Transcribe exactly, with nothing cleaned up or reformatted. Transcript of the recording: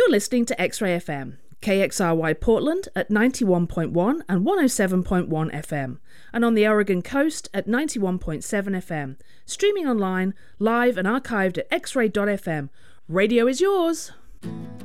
You're listening to X-Ray F M, K X R Y Portland at ninety-one point one and one oh seven point one F M, and on the Oregon coast at ninety-one point seven F M. Streaming online, live and archived at x ray dot f m. Radio is yours!